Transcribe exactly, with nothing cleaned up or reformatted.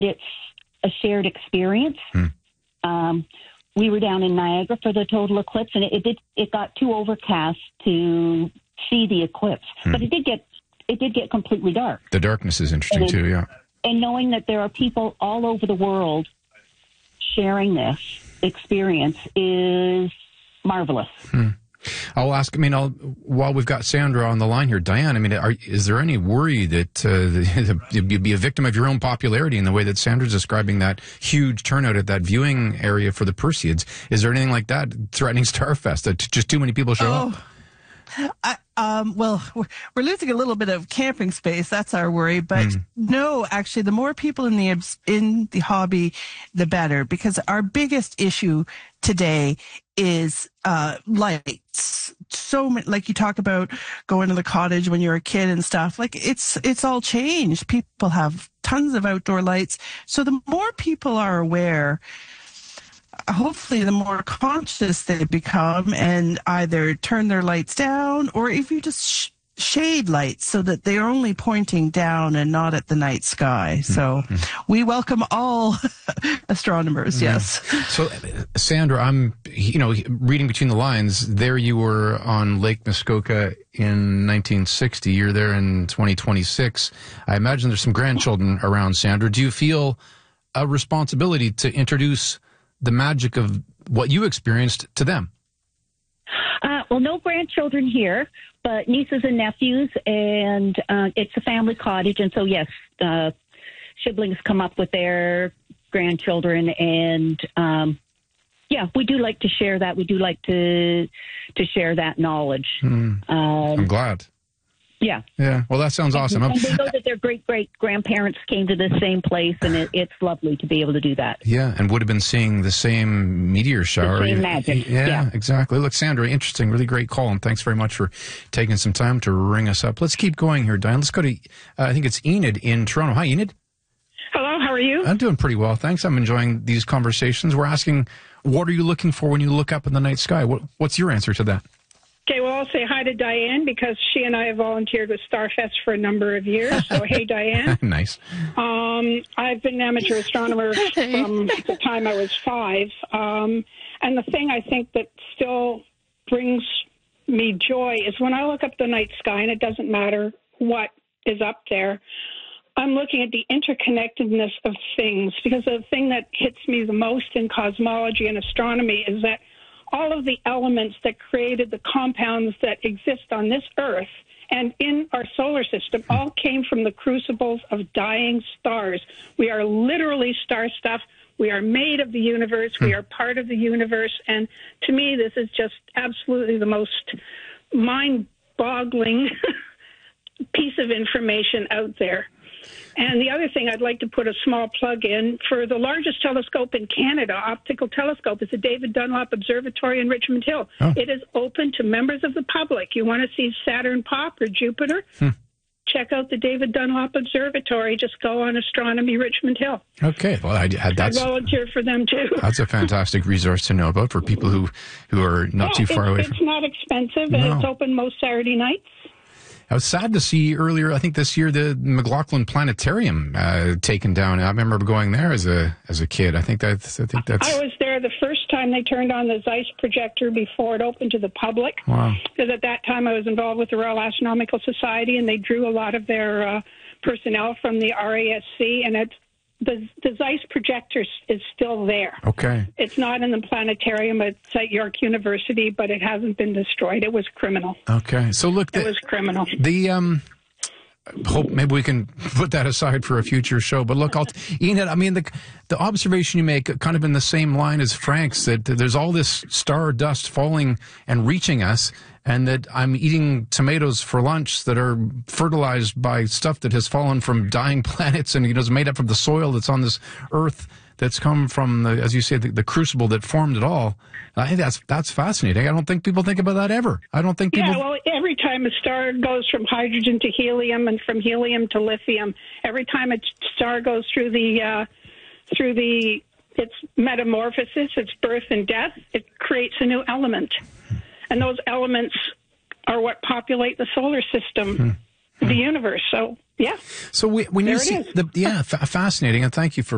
it's a shared experience. Hmm. Um, we were down in Niagara for the total eclipse, and it, it did it got too overcast to see the eclipse, Hmm. but it did get it did get completely dark. The darkness is interesting, And it- too, yeah. And knowing that there are people all over the world sharing this experience is marvelous. Hmm. I'll ask, I mean, I'll, while we've got Sandra on the line here, Diane, I mean, are, is there any worry that uh, you'd be a victim of your own popularity in the way that Sandra's describing that huge turnout at that viewing area for the Perseids? Is there anything like that threatening Starfest, that just too many people show Oh. up? I, um, well, we're we're losing a little bit of camping space. That's our worry. But Mm. no, actually, the more people in the obs- in the hobby, the better. Because our biggest issue today is uh, lights. So many, like you talk about going to the cottage when you're a kid and stuff. Like it's it's all changed. People have tons of outdoor lights. So the more people are aware, hopefully the more conscious they become and either turn their lights down, or if you just sh- shade lights so that they're only pointing down and not at the night sky. So Mm-hmm. we welcome all astronomers. Yes. So, uh, Sandra, I'm, you know, reading between the lines, there you were on Lake Muskoka in nineteen sixty. You're there in twenty twenty-six. I imagine there's some grandchildren around, Sandra. Do you feel a responsibility to introduce the magic of what you experienced to them? Uh, well, no grandchildren here, but nieces and nephews, and uh, it's a family cottage, and so yes, uh, siblings come up with their grandchildren, and um, yeah, we do like to share that. We do like to to share that knowledge. Mm, Um, I'm glad. yeah. Yeah. Well, that sounds awesome. And they know that their great great grandparents came to the same place, and it, it's lovely to be able to do that. Yeah, and would have been seeing the same meteor shower. The same magic. Yeah, Yeah. exactly. Look, Sandra, interesting, really great call, and thanks very much for taking some time to ring us up. Let's keep going here, Diane. Let's go to, uh, I think it's Enid in Toronto. Hi, Enid. Hello, how are you? I'm doing pretty well, thanks. I'm enjoying these conversations. We're asking, what are you looking for when you look up in the night sky? What, what's your answer to that? Okay, well, I'll say hi to Diane because she and I have volunteered with Starfest for a number of years. So, hey, Diane. Nice. Um, I've been an amateur astronomer from the time I was five. Um, and the thing I think that still brings me joy is when I look up the night sky, and it doesn't matter what is up there, I'm looking at the interconnectedness of things, because the thing that hits me the most in cosmology and astronomy is that all of the elements that created the compounds that exist on this Earth and in our solar system all came from the crucibles of dying stars. We are literally star stuff. We are made of the universe. We are part of the universe. And to me, this is just absolutely the most mind-boggling piece of information out there. And the other thing I'd like to put a small plug in for the largest telescope in Canada, optical telescope, is the David Dunlop Observatory in Richmond Hill. Oh. It is open to members of the public. You want to see Saturn pop or Jupiter? Hmm. Check out the David Dunlop Observatory. Just go on Astronomy Richmond Hill. Okay, well, I, I, I that's volunteer for them too. that's a fantastic resource to know about for people who, who are not Yeah, too far it's, away it's from. not expensive, No. and it's open most Saturday nights. I was sad to see earlier, I think this year, the McLaughlin Planetarium uh, taken down. I remember going there as a as a kid. I think that's. I think that's. I was there the first time they turned on the Zeiss projector before it opened to the public. Wow. Because at that time I was involved with the Royal Astronomical Society, and they drew a lot of their uh, personnel from the R A S C, and it's, the, the Zeiss projector is still there. Okay. It's not in the planetarium. It's at York University, but it hasn't been destroyed. It was criminal. Okay. So look, It the, was criminal. the um, hope maybe we can put that aside for a future show. But look, I'll, Enid, I mean, the the observation you make, kind of in the same line as Frank's, that there's all this star dust falling and reaching us, and that I'm eating tomatoes for lunch that are fertilized by stuff that has fallen from dying planets and, you know, is made up from the soil that's on this Earth that's come from, the, as you say, the, the crucible that formed it all. I think that's that's fascinating. I don't think people think about that ever. I don't think people... Yeah, well, every time a star goes from hydrogen to helium and from helium to lithium, every time a star goes through the uh, through the its metamorphosis, its birth and death, it creates a new element, and those elements are what populate the solar system, hmm. the universe. So, yeah. So we, when there you see it is. the yeah, fa- fascinating, and thank you for